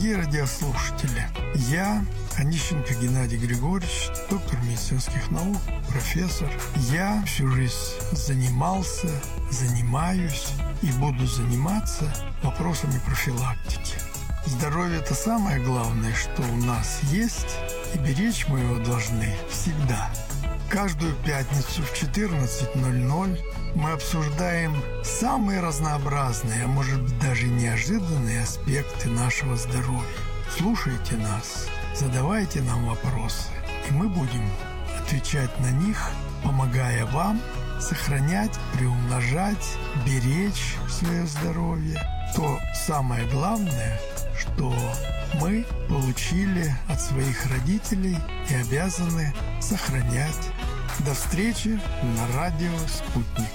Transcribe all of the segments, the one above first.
Дорогие радиослушатели, я, Онищенко Геннадий Григорьевич, доктор медицинских наук, профессор. Я всю жизнь занимался, занимаюсь и буду заниматься вопросами профилактики. Здоровье – это самое главное, что у нас есть, и беречь мы его должны всегда. Каждую пятницу в 14:00 мы обсуждаем самые разнообразные, а может быть даже неожиданные аспекты нашего здоровья. Слушайте нас, задавайте нам вопросы, и мы будем отвечать на них, помогая вам сохранять, приумножать, беречь свое здоровье. То самое главное, что мы получили от своих родителей и обязаны сохранять. До встречи на радио «Спутник».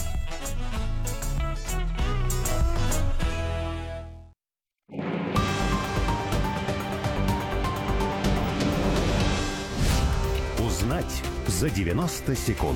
Узнать за 90 секунд.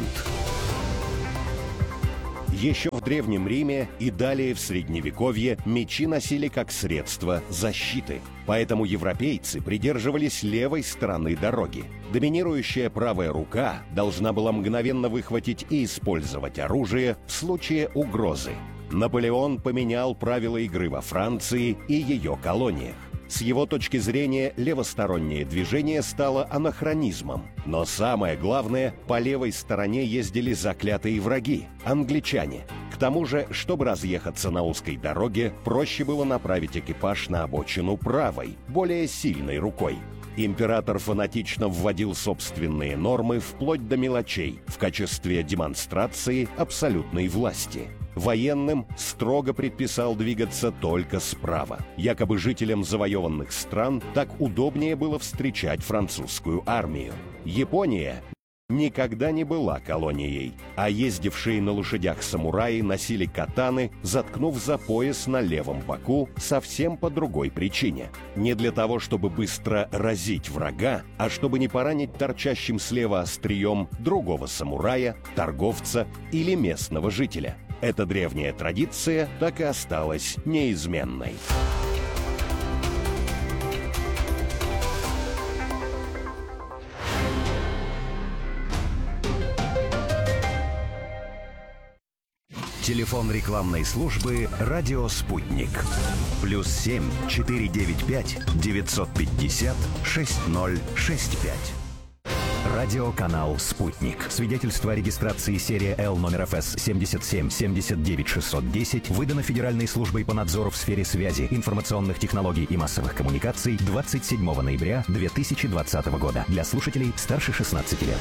Еще в Древнем Риме и далее в Средневековье мечи носили как средство защиты. Поэтому европейцы придерживались левой стороны дороги. Доминирующая правая рука должна была мгновенно выхватить и использовать оружие в случае угрозы. Наполеон поменял правила игры во Франции и ее колониях. С его точки зрения, левостороннее движение стало анахронизмом. Но самое главное, по левой стороне ездили заклятые враги – англичане. К тому же, чтобы разъехаться на узкой дороге, проще было направить экипаж на обочину правой, более сильной рукой. Император фанатично вводил собственные нормы вплоть до мелочей в качестве демонстрации абсолютной власти. Военным строго предписал двигаться только справа. Якобы жителям завоеванных стран так удобнее было встречать французскую армию. Япония никогда не была колонией, а ездившие на лошадях самураи носили катаны, заткнув за пояс на левом боку совсем по другой причине. Не для того, чтобы быстро разить врага, а чтобы не поранить торчащим слева острием другого самурая, торговца или местного жителя. Эта древняя традиция так и осталась неизменной. Телефон рекламной службы «Радио Спутник». +7 495 950 6065. Радиоканал «Спутник». Свидетельство о регистрации серия Л номер ФС 77 79 610 выдано Федеральной службой по надзору в сфере связи, информационных технологий и массовых коммуникаций 27 ноября 2020 года. Для слушателей старше 16 лет.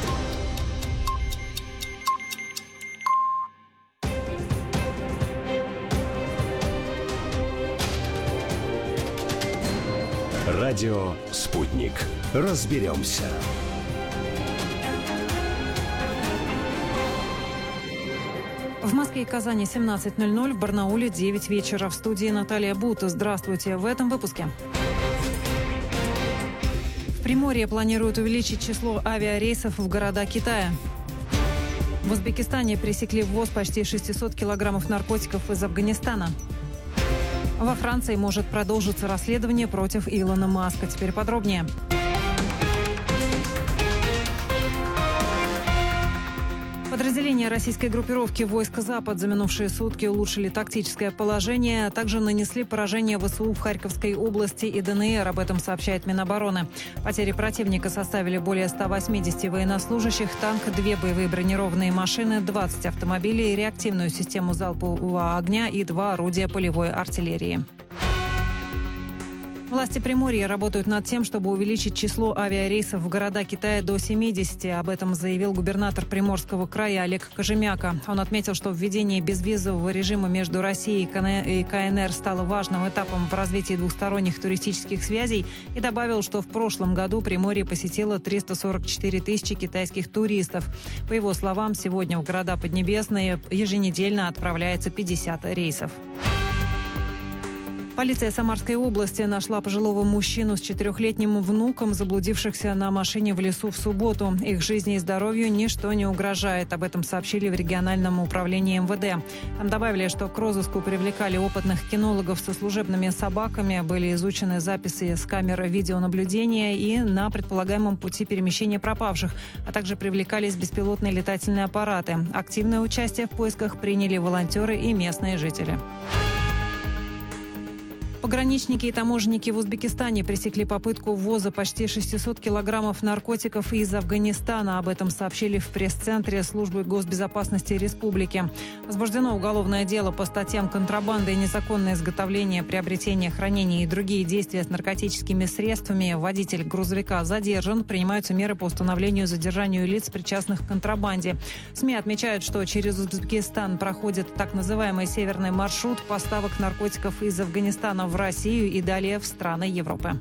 Радио «Спутник». Разберемся. В Москве и Казани 17:00, в Барнауле 9 вечера. В студии Наталья Бута. Здравствуйте. В этом выпуске. В Приморье планируют увеличить число авиарейсов в города Китая. В Узбекистане пресекли ввоз почти 600 килограммов наркотиков из Афганистана. Во Франции может продолжиться расследование против Илона Маска. Теперь подробнее. Подразделения российской группировки войск «Запад» за минувшие сутки улучшили тактическое положение, а также нанесли поражение ВСУ в Харьковской области и ДНР. Об этом сообщает Минобороны. Потери противника составили более 180 военнослужащих, танк, 2 боевые бронированные машины, 20 автомобилей, реактивную систему залпового огня и 2 орудия полевой артиллерии. Власти Приморья работают над тем, чтобы увеличить число авиарейсов в города Китая до 70. Об этом заявил губернатор Приморского края Олег Кожемяка. Он отметил, что введение безвизового режима между Россией и КНР стало важным этапом в развитии двусторонних туристических связей и добавил, что в прошлом году Приморье посетило 344 тысячи китайских туристов. По его словам, сегодня в города Поднебесные еженедельно отправляется 50 рейсов. Полиция Самарской области нашла пожилого мужчину с 4-летним внуком, заблудившихся на машине в лесу в субботу. Их жизни и здоровью ничто не угрожает. Об этом сообщили в региональном управлении МВД. Там добавили, что к розыску привлекали опытных кинологов со служебными собаками. Были изучены записи с камер видеонаблюдения и на предполагаемом пути перемещения пропавших, а также привлекались беспилотные летательные аппараты. Активное участие в поисках приняли волонтеры и местные жители. Пограничники и таможенники в Узбекистане пресекли попытку ввоза почти 600 килограммов наркотиков из Афганистана. Об этом сообщили в пресс-центре Службы госбезопасности республики. Возбуждено уголовное дело по статьям контрабанды и незаконное изготовление, приобретение, хранение и другие действия с наркотическими средствами. Водитель грузовика задержан. Принимаются меры по установлению и задержанию лиц, причастных к контрабанде. СМИ отмечают, что через Узбекистан проходит так называемый северный маршрут поставок наркотиков из Афганистана в Россию и далее в страны Европы.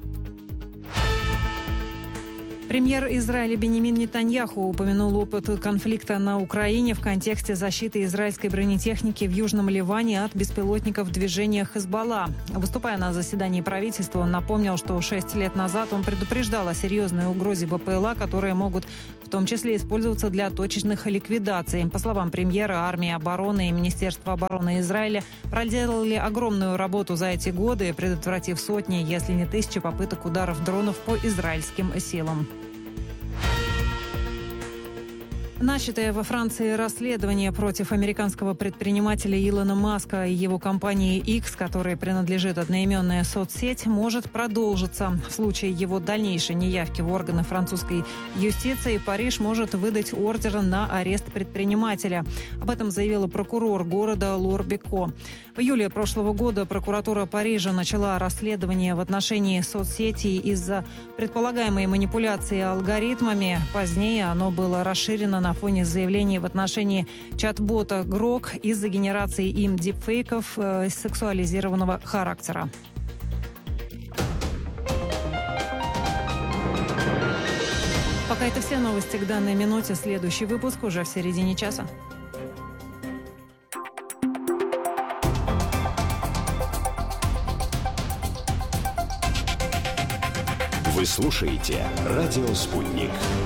Премьер Израиля Биньямин Нетаньяху упомянул опыт конфликта на Украине в контексте защиты израильской бронетехники в Южном Ливане от беспилотников движения Хезболла. Выступая на заседании правительства, он напомнил, что 6 лет назад он предупреждал о серьезной угрозе БПЛА, которые могут в том числе использоваться для точечных ликвидаций. По словам премьера, армия обороны и Министерство обороны Израиля проделали огромную работу за эти годы, предотвратив сотни, если не тысячи попыток ударов дронов по израильским силам. Начатое во Франции расследование против американского предпринимателя Илона Маска и его компании X, которой принадлежит одноименная соцсеть, может продолжиться. В случае его дальнейшей неявки в органы французской юстиции Париж может выдать ордер на арест предпринимателя. Об этом заявила прокурор города Лор-Беко. В июле прошлого года прокуратура Парижа начала расследование в отношении соцсети из-за предполагаемой манипуляции алгоритмами. Позднее оно было расширено на фоне заявлений в отношении чат-бота Grok из-за генерации им дипфейков сексуализированного характера. Пока это все новости к данной минуте. Следующий выпуск уже в середине часа. Вы слушаете «Радио Спутник».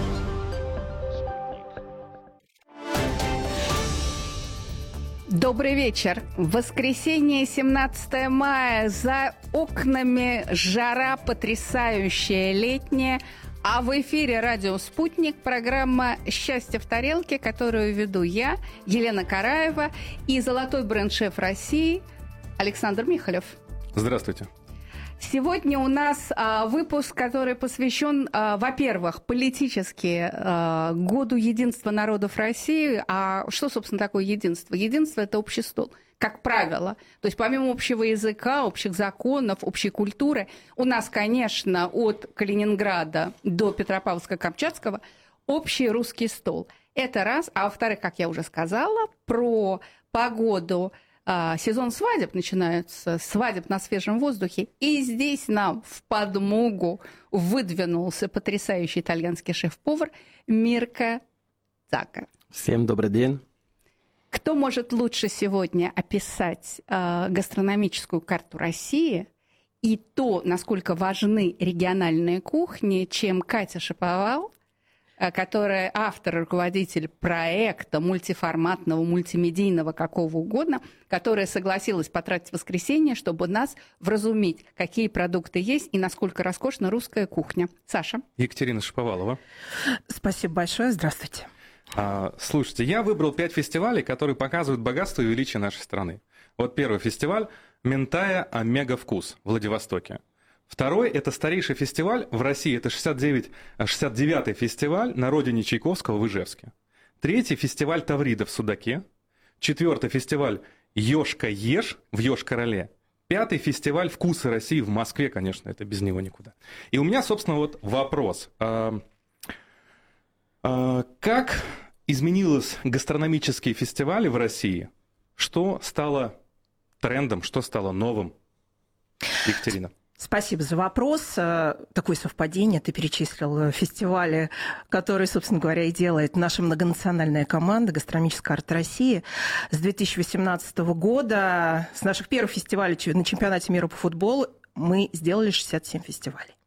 Добрый вечер. Воскресенье, 17 мая. За окнами жара потрясающая летняя. А в эфире «Радио Спутник» программа «Счастье в тарелке», которую веду я, Елена Караева, и золотой бренд-шеф России Александр Михалев. Здравствуйте. Сегодня у нас выпуск, который посвящен, во-первых, политически году единства народов России. А что, собственно, такое единство? Единство – это общий стол, как правило. То есть помимо общего языка, общих законов, общей культуры, у нас, конечно, от Калининграда до Петропавловска-Камчатского общий русский стол. Это раз. А во-вторых, как я уже сказала, про погоду. Сезон свадеб начинается, свадеб на свежем воздухе. И здесь нам в подмогу выдвинулся потрясающий итальянский шеф-повар Мирко Цака. Всем добрый день. Кто может лучше сегодня описать гастрономическую карту России и то, насколько важны региональные кухни, чем Катя Шаповал, которая автор и руководитель проекта мультиформатного, мультимедийного, какого угодно, которая согласилась потратить воскресенье, чтобы нас вразумить, какие продукты есть и насколько роскошна русская кухня. Саша. Екатерина Шаповалова. Спасибо большое. Здравствуйте. Слушайте, я выбрал 5 фестивалей, которые показывают богатство и величие нашей страны. Вот первый фестиваль «Минтая Омега Вкус» в Владивостоке. Второй – это старейший фестиваль в России, это 69-й фестиваль на родине Чайковского в Ижевске. Третий – фестиваль Таврида в Судаке. Четвертый – фестиваль Ёшка-Ешь в Ёж-Короле. Пятый – фестиваль «Вкусы России» в Москве, конечно, это без него никуда. И у меня, собственно, вот вопрос. Как изменились гастрономические фестивали в России? Что стало трендом, что стало новым? Екатерина. Спасибо за вопрос. Такое совпадение. Ты перечислил фестивали, которые, собственно говоря, и делает наша многонациональная команда «Гастрономическая арт России». С 2018 года, с наших первых фестивалей на чемпионате мира по футболу, мы сделали 67 фестивалей.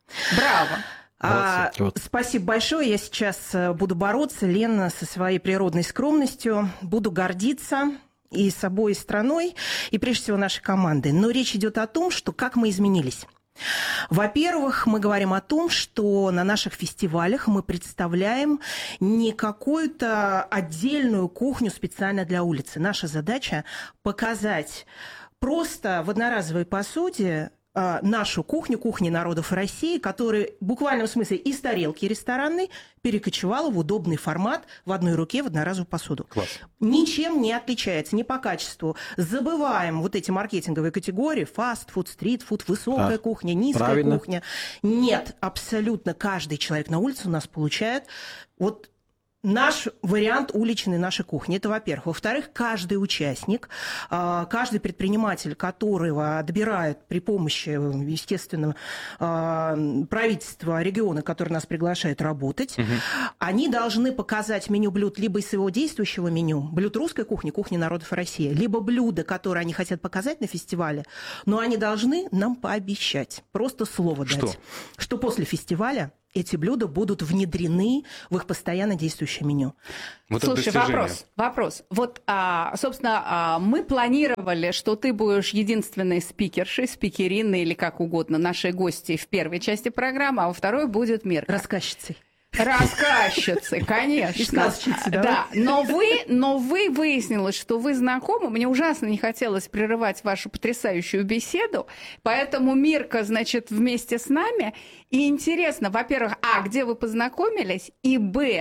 Браво! Спасибо большое. Я сейчас буду бороться, Лена, со своей природной скромностью. Буду гордиться и собой, и страной, и прежде всего нашей командой. Но речь идет о том, что как мы изменились. Во-первых, мы говорим о том, что на наших фестивалях мы представляем не какую-то отдельную кухню специально для улицы. Наша задача показать просто в одноразовой посуде нашу кухню, кухни народов России, которая в буквальном смысле из тарелки ресторанной перекочевала в удобный формат в одной руке в одноразовую посуду. Класс. Ничем не отличается, ни по качеству. Забываем вот эти маркетинговые категории: фастфуд, стритфуд, высокая кухня, низкая кухня. Нет, абсолютно каждый человек на улице у нас получает вот наш вариант уличной нашей кухни. Это, во-первых. Во-вторых, каждый участник, каждый предприниматель, которого отбирают при помощи, естественно, правительства региона, которые нас приглашают работать, они должны показать меню блюд либо из своего действующего меню, блюд русской кухни, кухни народов России, либо блюда, которые они хотят показать на фестивале, но они должны нам пообещать, просто слово дать, что после фестиваля эти блюда будут внедрены в их постоянно действующее меню. Вот слушай, вопрос. Вот, собственно, мы планировали, что ты будешь единственной спикершей, спикериной или как угодно, нашей гостьей в первой части программы, а во второй будет Мирка. Рассказчицей. Рассказчицы, конечно. И сказчицы, да. Но вы выяснилось, что вы знакомы. Мне ужасно не хотелось прерывать вашу потрясающую беседу, поэтому Мирка, значит, вместе с нами. И интересно, во-первых, где вы познакомились, и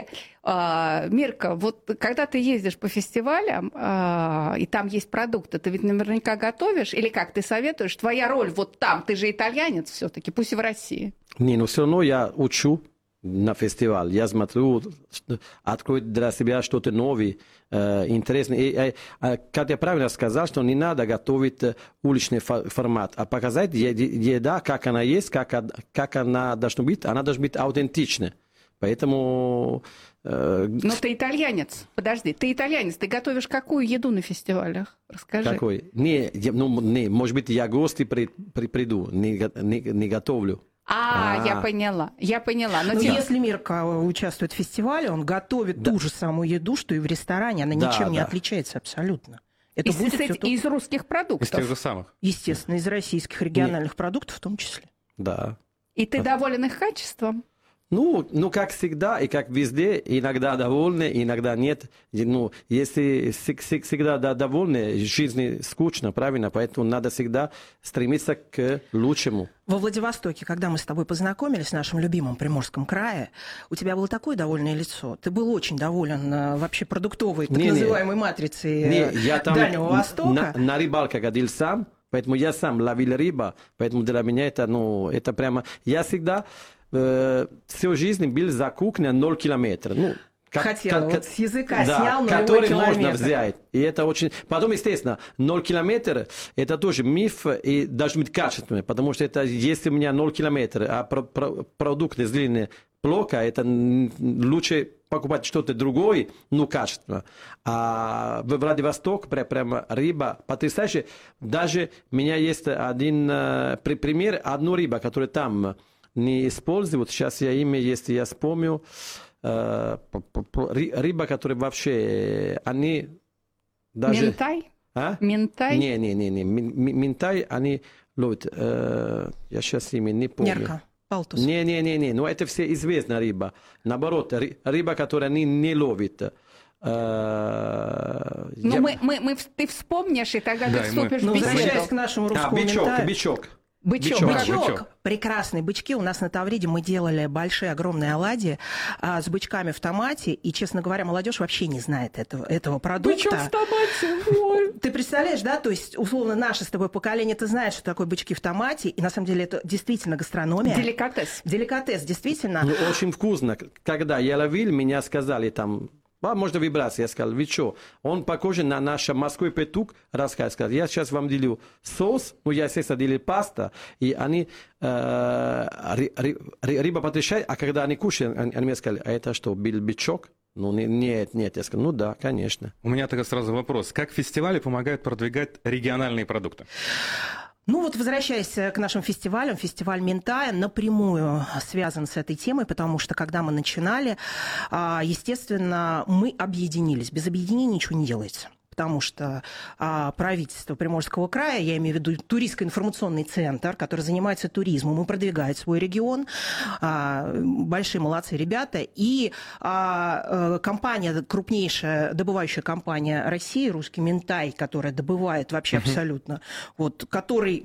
Мирка, вот когда ты ездишь по фестивалям, и там есть продукты, ты ведь наверняка готовишь, или как ты советуешь, твоя роль вот там, ты же итальянец все-таки, пусть и в России. Не, но все равно я учу на фестиваль. Я смотрю, открыть для себя что-то новое, интересное. И Катя правильно сказала, что не надо готовить уличный формат, а показать еда, как она есть, как она должна быть аутентичной. Поэтому... Но ты итальянец. Подожди, ты итальянец. Ты готовишь какую еду на фестивалях? Расскажи. Какой? Не, может быть, я гости приду, не готовлю. Я поняла. Но если Мирка участвует в фестивале, он готовит ту же самую еду, что и в ресторане. Она ничем не отличается абсолютно. Это будет из русских продуктов. Из тех же самых. Естественно, из российских региональных продуктов в том числе. Да. И ты доволен их качеством? Ну, как всегда и как везде, иногда довольны, иногда нет. Ну, если всегда довольны, жизнь скучна, правильно? Поэтому надо всегда стремиться к лучшему. Во Владивостоке, когда мы с тобой познакомились в нашем любимом Приморском крае, у тебя было такое довольное лицо. Ты был очень доволен вообще продуктовой, так называемой матрицей Дальнего Востока. На рыбалке ходил сам, поэтому я сам ловил рыбу, поэтому для меня это прямо... Я всегда... всю жизнь был за кухней 0 километров. Хотел, с языка снял 0 который километр. можно взять. И это очень... Потом, естественно, 0 километров это тоже миф и должен быть качественный, потому что это, если у меня 0 километров, а продукты сделаны плохо, это лучше покупать что-то другое, качественно. А в Владивостоке прямо рыба потрясающая. Даже у меня есть один пример, одну рыбу, которая там не используют. Сейчас имя, если я вспомню, рыба, которая вообще, они даже... Минтай? Минтай? Не. Минтай, они ловят. Я сейчас имя не помню. Нерка, палтус. Не. Но это все известная рыба. Наоборот, рыба, которую они не ловят. Ты вспомнишь, и тогда ты вступишь в беседу. Возвращаясь к нашему русскому Минтаю. Бычок. Прекрасные бычки. У нас на Тавриде мы делали большие, огромные оладьи с бычками в томате. И, честно говоря, молодежь вообще не знает этого продукта. Бычок в томате. Ты представляешь, да? То есть, условно, наше с тобой поколение, ты знаешь, что такое бычки в томате. И, на самом деле, это действительно гастрономия. Деликатес, действительно. Очень вкусно. Когда я ловил, меня сказали там... Можно вибрация. Я сказал, вы что? Он похож на наш морской петух. Рассказал, я сейчас вам делю соус, я, естественно, делю паста, и они рыба потрещает, а когда они кушают, они мне сказали, а это что, бичок? Нет. Я сказал, да, конечно. У меня тогда сразу вопрос. Как фестивали помогают продвигать региональные продукты? Возвращаясь к нашим фестивалям, фестиваль Минтая напрямую связан с этой темой, потому что, когда мы начинали, естественно, мы объединились. Без объединения ничего не делается. Потому что правительство Приморского края, я имею в виду туристско-информационный центр, который занимается туризмом и продвигает свой регион, большие молодцы ребята, и компания, крупнейшая добывающая компания России, русский Минтай, которая добывает вообще абсолютно, который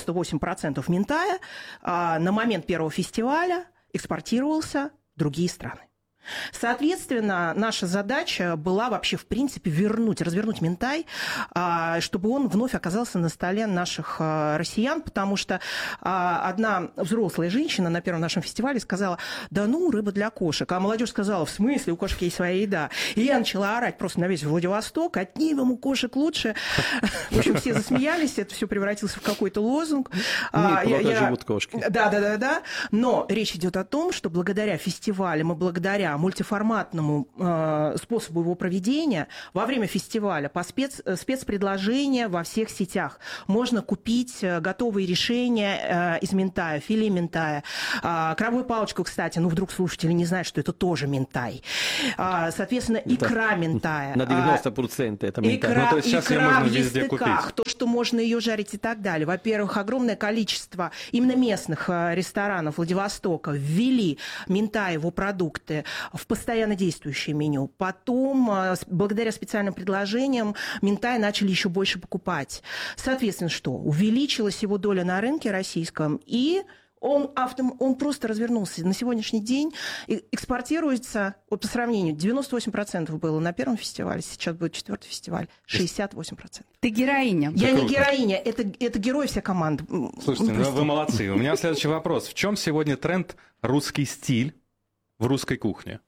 98% Минтая на момент первого фестиваля экспортировался в другие страны. Соответственно, наша задача была вообще, в принципе, развернуть Минтай, чтобы он вновь оказался на столе наших россиян, потому что одна взрослая женщина на первом нашем фестивале сказала, рыба для кошек. А молодежь сказала, в смысле, у кошек есть своя еда. И я начала орать просто на весь Владивосток, одни вам у кошек лучше. В общем, все засмеялись, это все превратилось в какой-то лозунг. Живут кошки. Да. Но речь идет о том, что благодаря фестивалям и благодаря мультиформатному способу его проведения во время фестиваля по спецпредложения во всех сетях можно купить готовые решения из Минтая, филе Минтая, крабовую палочку, кстати, вдруг слушатели не знают, что это тоже Минтай. Соответственно, икра Минтая. На 90% это Минтай. То есть сейчас ее можно везде купить. То, что можно ее жарить и так далее. Во-первых, огромное количество именно местных ресторанов Владивостока ввели Минтаеву продукты в постоянно действующее меню. Потом, благодаря специальным предложениям, Минтай начали еще больше покупать. Соответственно, что? Увеличилась его доля на рынке российском, и он просто развернулся. На сегодняшний день экспортируется, по сравнению, 98% было на первом фестивале, сейчас будет четвертый фестиваль, 68%. Ты героиня. Я не героиня, это герой вся команда. Слушайте, вы молодцы. У меня следующий вопрос. В чем сегодня тренд русский стиль в русской кухне?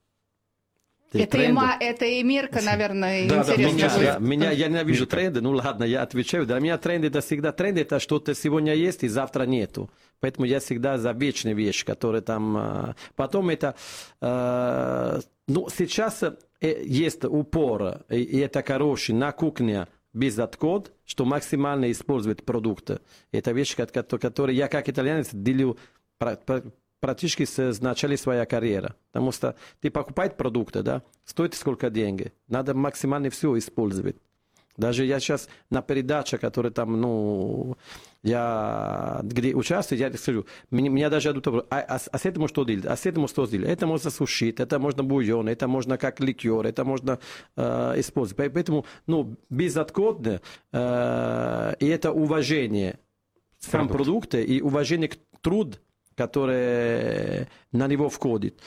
Это и Мирка, наверное, интересно. Я ненавижу тренды, ладно, я отвечаю. Для меня тренд это всегда тренд, это что-то сегодня есть и завтра нету. Поэтому я всегда за вечные вещи, которые там... Потом это... сейчас есть упор, и это хороший, на кухне без отход, что максимально использовать продукты. Это вещи, которые я как итальянец делю... практически с начала своей карьеры. Потому что ты покупаешь продукты, да, стоит сколько денег. Надо максимально все использовать. Даже я сейчас на передаче, которая там, я где участвую, я скажу, меня даже идут вопросы, а с этим что делать? А с этим что сделать? Это можно сушить, это можно бульон, это можно как ликер, это можно использовать. Поэтому, безотходно, и это уважение сам продукта и уважение к труду, которые на него входят.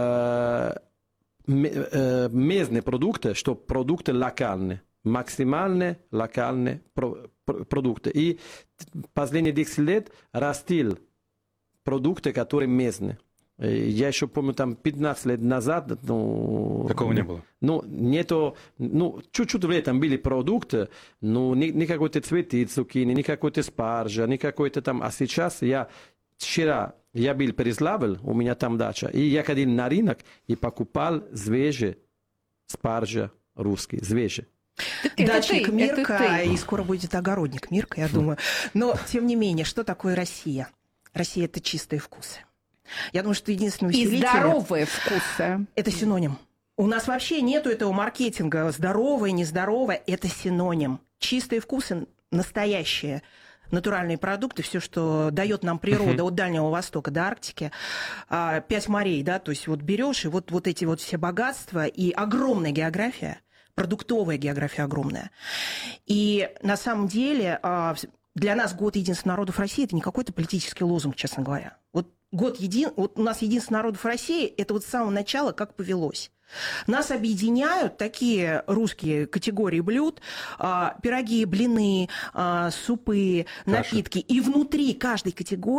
Местные продукты, что продукты локальные, максимально локальные продукты. И последние 10 лет растил продукты, которые местные. Я еще помню, 15 лет назад... Такого не было. Нету... чуть-чуть летом были продукты, не какой-то цветы, цукини, не какой-то спаржа, не какой-то там... А сейчас вчера я был в Переславле, у меня там дача, и я ходил на рынок и покупал свежие спаржа русские, свежие. Дачник Мирка, и скоро будет огородник Мирка, я думаю. Но, тем не менее, что такое Россия? Россия – это чистые вкусы. Я думаю, что единственное усилитель... И здоровые вкусы. Это синоним. У нас вообще нету этого маркетинга. Здоровое, нездоровое – это синоним. Чистые вкусы настоящие. Натуральные продукты, все, что дает нам природа от Дальнего Востока до Арктики, 5 морей, да, то есть берешь, и вот эти вот все богатства и огромная география, продуктовая география огромная. И на самом деле для нас год единства народов России – это не какой-то политический лозунг, честно говоря. Вот у нас единство народов России – это с самого начала как повелось. Нас объединяют такие русские категории блюд: пироги, блины, супы, напитки. И внутри каждой категории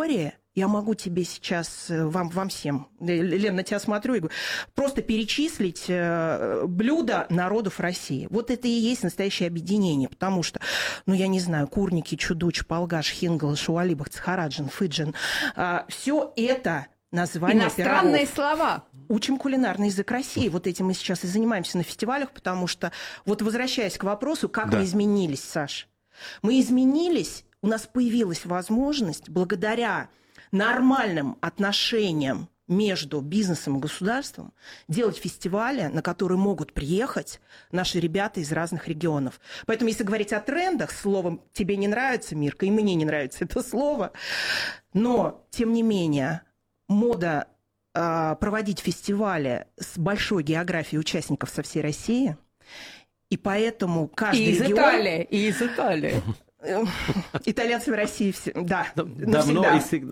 Я могу тебе сейчас, вам всем, Лен, на тебя смотрю и говорю, просто перечислить блюда народов России. Вот это и есть настоящее объединение, потому что, ну, я не знаю, курники, чудуч, полгаш, хингал, шуалибах, цхараджин, фыджин, все это название иностранные пирогов. слова. Учим кулинарный язык России. Вот этим мы сейчас и занимаемся на фестивалях, потому что, вот возвращаясь к вопросу, как мы изменились, Саш. Мы изменились, у нас появилась возможность благодаря нормальным отношениям между бизнесом и государством делать фестивали, на которые могут приехать наши ребята из разных регионов. Поэтому, если говорить о трендах, словом «тебе не нравится, Мирка», и мне не нравится это слово, но, тем не менее, мода проводить фестивали с большой географией участников со всей России, и поэтому каждый регион... И из Италии. Итальянцы в России, да, давно.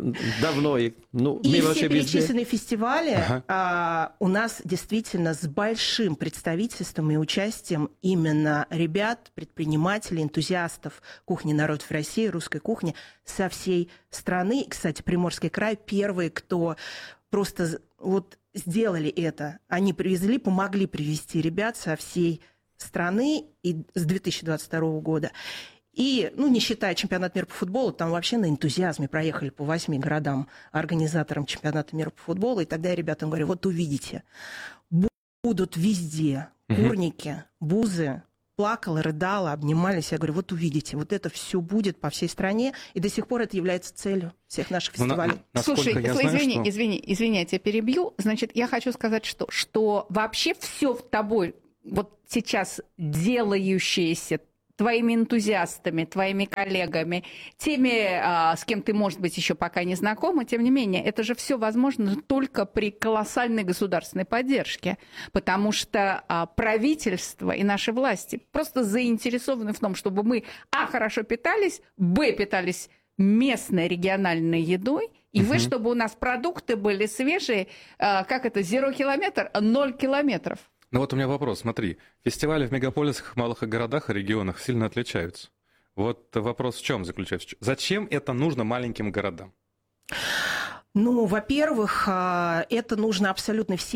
Ну, и все перечисленные фестивали у нас действительно с большим представительством и участием именно ребят, предпринимателей, энтузиастов кухни народов России, русской кухни со всей страны. И, кстати, Приморский край первые, кто просто вот сделали это. Они привезли, помогли привезти ребят со всей страны и с 2022 года. И, ну, не считая чемпионат мира по футболу, там вообще на энтузиазме проехали по 8 городам организаторам чемпионата мира по футболу. И тогда я ребятам говорю, вот увидите, будут везде курники, бузы. Плакала, рыдала, обнимались. Я говорю, вот увидите, вот это все будет по всей стране. И до сих пор это является целью всех наших фестивалей. Слушай, извини, я тебя перебью. Значит, я хочу сказать, что вообще все в тобой вот сейчас делающееся твоими энтузиастами, твоими коллегами, теми, с кем ты, может быть, еще пока не знакома, тем не менее, это же все возможно только при колоссальной государственной поддержке, потому что правительство и наши власти просто заинтересованы в том, чтобы мы, хорошо питались, питались местной региональной едой, и чтобы у нас продукты были свежие, как это, 0 километр, 0 километров. Ну вот у меня вопрос, смотри, фестивали в мегаполисах, малых городах и регионах сильно отличаются. Вот вопрос в чем заключается? Зачем это нужно маленьким городам? Ну, во-первых, это нужно абсолютно всем.